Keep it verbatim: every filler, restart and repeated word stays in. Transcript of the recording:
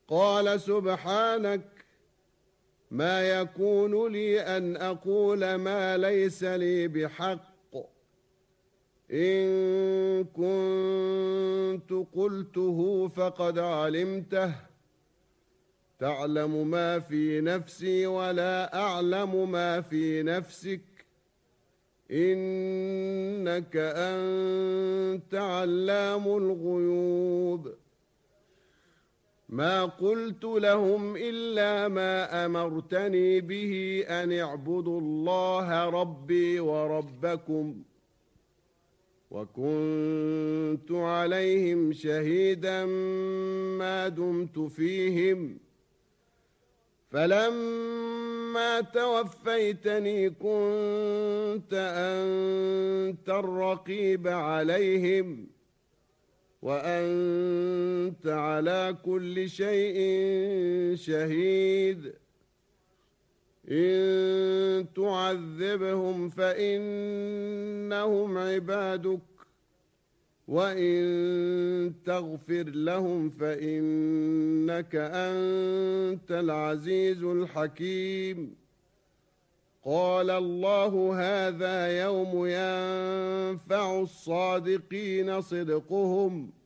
قال سبحانك ما يكون لي أن أقول ما ليس لي بحق إن كنت قلته فقد علمته تعلم ما في نفسي ولا أعلم ما في نفسك إنك أنت علام الغيوب ما قلت لهم إلا ما أمرتني به أن اعبدوا الله ربي وربكم وكنت عليهم شهيدا ما دمت فيهم فلما توفيتني كنت أنت الرقيب عليهم وأنت على كل شيء شهيد إن تعذبهم فإنهم عبادك وإن تغفر لهم فإنك أنت العزيز الحكيم قال الله هذا يوم ينفع الصادقين صدقهم